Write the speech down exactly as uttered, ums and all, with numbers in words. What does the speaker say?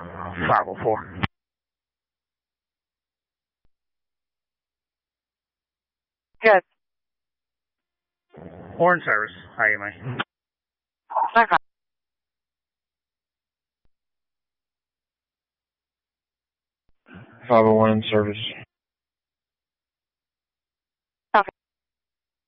five oh four. Good. Horn service, I A M A. Okay. five oh one in service.